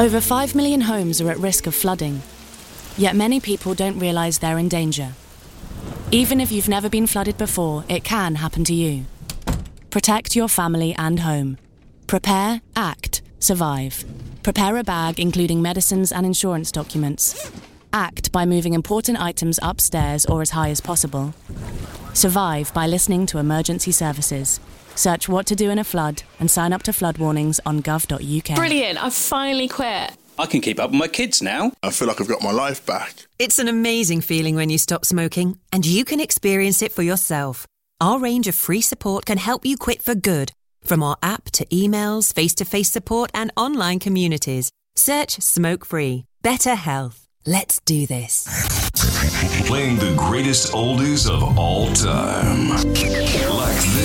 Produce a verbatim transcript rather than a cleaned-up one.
Over five million homes are at risk of flooding, yet many people don't realise they're in danger. Even if you've never been flooded before, it can happen to you. Protect your family and home. Prepare, act, survive. Prepare a bag including medicines and insurance documents. Act by moving important items upstairs or as high as possible. Survive by listening to emergency services. Search what to do in a flood and sign up to flood warnings on gov dot u k. Brilliant, I've finally quit. I can keep up with my kids now. I feel like I've got my life back. It's an amazing feeling when you stop smoking, and you can experience it for yourself. Our range of free support can help you quit for good. From our app to emails, face-to-face support and online communities. Search Smoke Free. Better health. Let's do this. Playing the greatest oldies of all time.